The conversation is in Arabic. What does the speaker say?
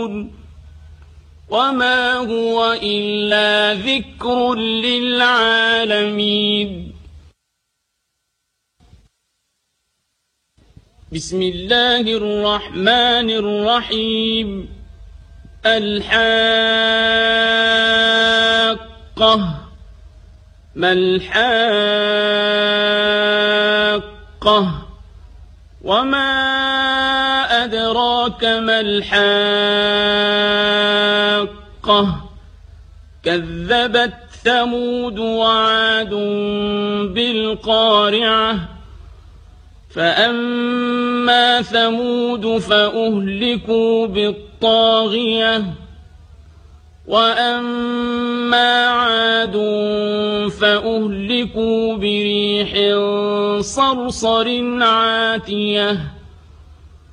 يعلمون وما هو إلا ذكر للعالمين. بسم الله الرحمن الرحيم. الحاقة. ما الحاقة وما أدراك ما الحاقة كذبت ثمود وعاد بالقارعة فأما ثمود فأهلكوا بالطاغية وأما عاد فأهلكوا بريح صرصر عاتية